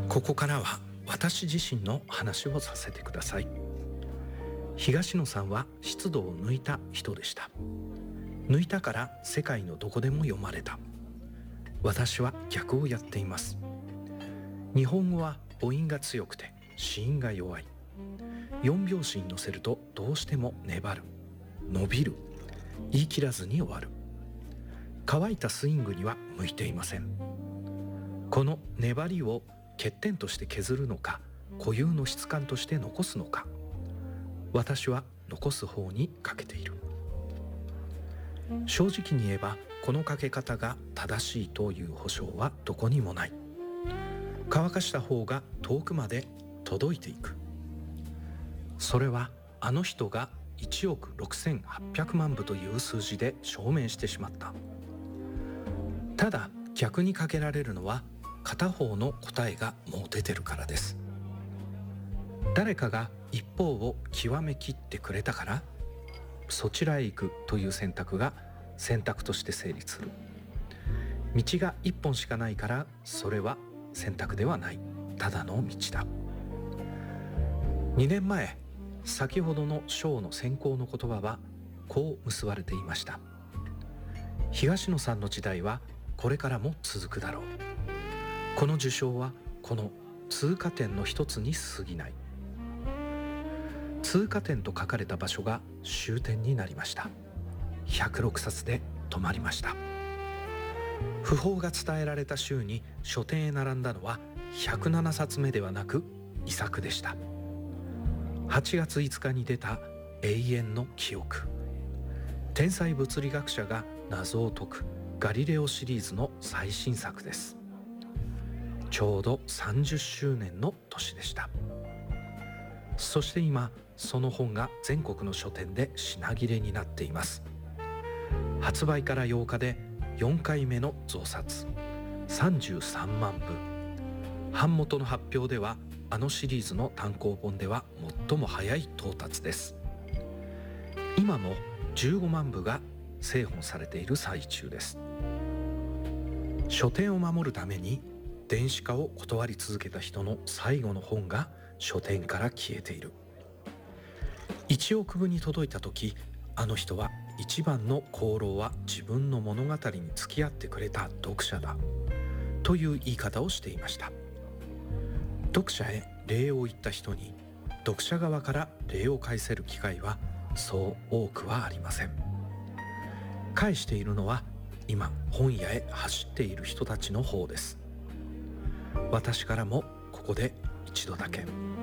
ここからは私自身の話をさせてください。東野さんは湿度を抜いた人でした。抜いたから世界のどこでも読まれた。私は逆をやっています。日本語は母音が強くて子音が弱い。4拍子に乗せるとどうしても粘る、伸びる、言い切らずに終わる。乾いたスイングには向いていません。この粘りを欠点として削るのか、固有の質感として残すのか、私は残す方にかけている。正直に言えばこのかけ方が正しいという保証はどこにもない。乾かした方が遠くまで届いていく。それはあの人が1億6800万部という数字で証明してしまった。ただ逆にかけられるのは片方の答えがもう出てるからです。誰かが一方を極めきってくれたからそちらへ行くという選択が選択として成立する。道が一本しかないからそれは選択ではない、ただの道だ。2年前、先ほどの章の選考の言葉はこう結ばれていました。東野さんの時代はこれからも続くだろう。この受賞はこの通過点の一つに過ぎない。通過点と書かれた場所が終点になりました。106冊で止まりました。訃報が伝えられた週に書店へ並んだのは107冊目ではなく遺作でした。8月5日に出た永遠の記憶。天才物理学者が謎を解くガリレオシリーズの最新作です。ちょうど30周年の年でした。そして今その本が全国の書店で品切れになっています。発売から8日で4回目の増刷、33万部。版元の発表ではあのシリーズの単行本では最も早い到達です。今も15万部が製本されている最中です。書店を守るために電子化を断り続けた人の最後の本が書店から消えている。1億部に届いた時、あの人は一番の功労は自分の物語に付き合ってくれた読者だという言い方をしていました。読者へ礼を言った人に読者側から礼を返せる機会はそう多くはありません。返しているのは今本屋へ走っている人たちの方です。私からもここで一度だけ